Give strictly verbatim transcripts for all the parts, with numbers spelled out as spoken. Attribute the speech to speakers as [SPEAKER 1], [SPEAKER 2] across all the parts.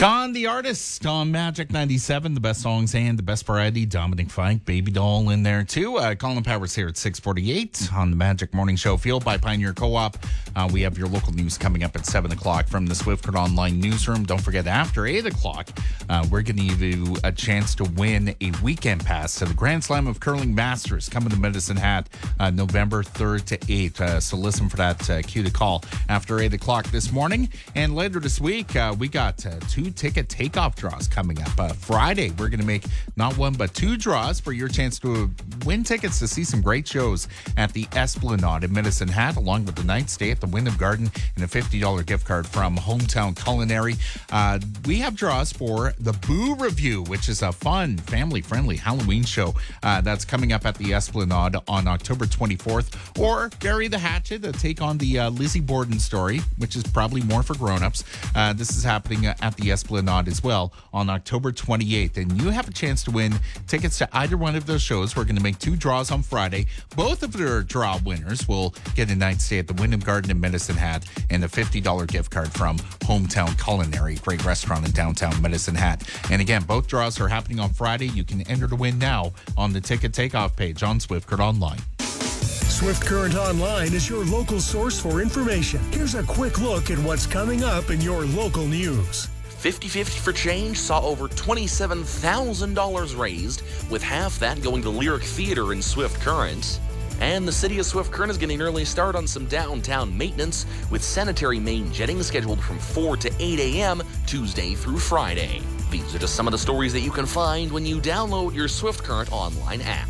[SPEAKER 1] Don the Artist on Magic ninety-seven, the best songs and the best variety. Dominic Fike, Baby Doll in there too. Uh, Colin Powers here at six forty-eight on the Magic Morning Show, fueled by Pioneer Co-op. Uh, we have your local news coming up at seven o'clock from the Swift Current Online newsroom. Don't forget, after eight o'clock, uh, we're going to give you a chance to win a weekend pass to the Grand Slam of Curling Masters coming to Medicine Hat uh, November third to eighth. Uh, so listen for that uh, cue to call after eight o'clock this morning. And later this week, uh, we got uh, two ticket takeoff draws coming up. Uh, Friday, we're going to make not one but two draws for your chance to win tickets to see some great shows at the Esplanade in Medicine Hat, along with the night stay at the Wyndham Garden and a fifty dollars gift card from Hometown Culinary. Uh, we have draws for the Boo Review, which is a fun, family-friendly Halloween show uh, that's coming up at the Esplanade on October twenty-fourth. Or Bury the Hatchet to take on the uh, Lizzie Borden story, which is probably more for grown-ups. Uh, this is happening at the Esplanade as well on October twenty-eighth. And you have a chance to win tickets to either one of those shows. We're going to make two draws on Friday. Both of their draw winners will get a night stay at the Wyndham Garden in Medicine Hat and a fifty dollars gift card from Hometown Culinary, great restaurant in downtown Medicine Hat. And again, both draws are happening on Friday. You can enter to win now on the ticket takeoff page on Swift Current Online.
[SPEAKER 2] Swift Current Online is your local source for information. Here's a quick look at what's coming up in your local news.
[SPEAKER 3] fifty fifty for Change saw over twenty-seven thousand dollars raised, with half that going to Lyric Theater in Swift Current. And the city of Swift Current is getting an early start on some downtown maintenance, with sanitary main jetting scheduled from four to eight a.m. Tuesday through Friday. These are just some of the stories that you can find when you download your Swift Current Online app.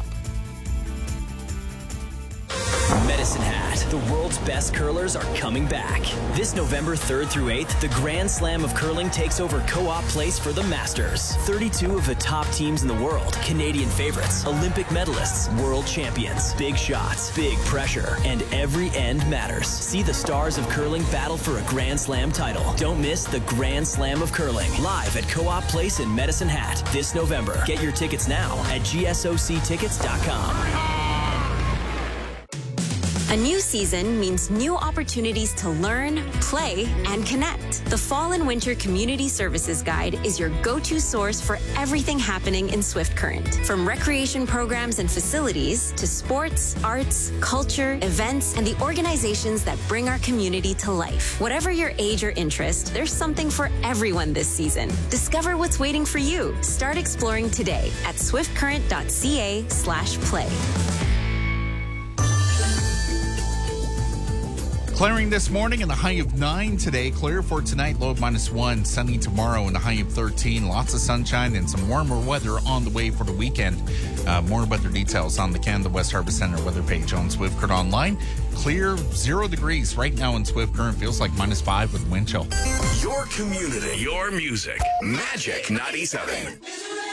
[SPEAKER 4] Medicine Hat, the world's best curlers are coming back. This November third through eighth, the Grand Slam of Curling takes over Co-op Place for the Masters. thirty-two of the top teams in the world, Canadian favorites, Olympic medalists, world champions, big shots, big pressure, and every end matters. See the stars of curling battle for a Grand Slam title. Don't miss the Grand Slam of Curling, live at Co-op Place in Medicine Hat this November. Get your tickets now at G S O C tickets dot com.
[SPEAKER 5] A new season means new opportunities to learn, play, and connect. The Fall and Winter Community Services Guide is your go-to source for everything happening in Swift Current. From recreation programs and facilities to sports, arts, culture, events, and the organizations that bring our community to life. Whatever your age or interest, there's something for everyone this season. Discover what's waiting for you. Start exploring today at swiftcurrent dot c a slash play.
[SPEAKER 1] Clearing this morning in the high of nine today. Clear for tonight, low of minus one. Sunny tomorrow in the high of thirteen. Lots of sunshine and some warmer weather on the way for the weekend. Uh, more weather details on the Canada West Harbour Centre weather page on Swift Current Online. Clear, zero degrees right now in Swift Current. Feels like minus five with wind chill.
[SPEAKER 6] Your community, your music. Magic ninety-seven.